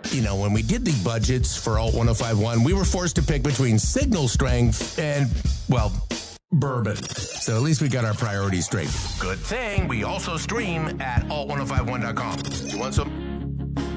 when we did the budgets for Alt 1051, we were forced to pick between signal strength and, well, bourbon. So at least we got our priorities straight. Good thing we also stream at alt1051.com. You want some?